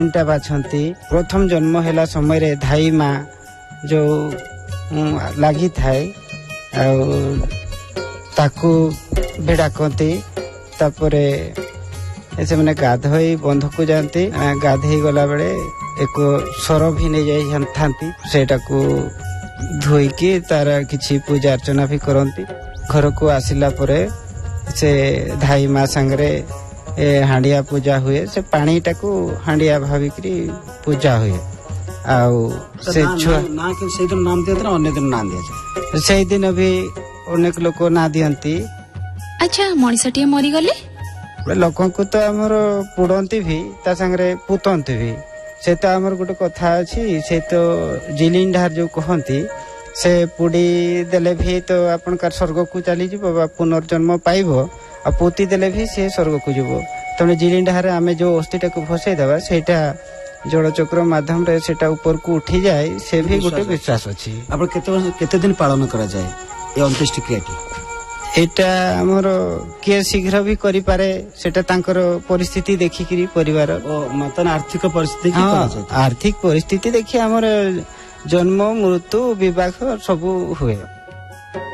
बाछंती प्रथम जन्म हैला समय रे धाई माँ जो लगी थाए ताकू भेड़ा कहती तापरे ऐसे मैंने गाधोई बंध को जाती गाधे गला बेले एक सर भी नहीं जाई थांती सेटा को धोईकी तार किछि पूजा अर्चना भी करती घर को आसिला परे से धाई माँ सांगरे हांडिया पूजा हुए से पानी टाकू हांडिया भाविकी पूजा हुए आउ से छुआ ना के से दिन नाम दिया अन्य दिन नाम दिया से दिन भी अनेक लोक ना दियंती। अच्छा मनीषाटी मरी गले लोक को तो आमर पुड़ंती भी ता संगरे पुतंती भी से तो आमर गोटे कथा अछि से तो जिलिन ढार जो कहंती से पुड़ी देले भी तो अपन का स्वर्ग को चली जीवो बा पुनर्जन्म पाइबो आ पोती देले भी से स्वर्ग को जीवो तने जिलिन ढार आमे जो अस्थिटा को फसै देबा सेटा जड़चक्र माध्यम रे सेटा ऊपर को उठी जाए से भी गोटे विश्वास अछि। आपण केते दिन पालन करा जाए ए अंत्येष्टि क्रियाटी एटा हमर के शीघ्र भी करि पारे सेटा तांकर परिस्थिति देखि करी परिवार मतन आर्थिक परिस्थिति की करा जाए आर्थिक परिस्थिति देखि हमर जन्म मृत्यु विवाह सब हुए।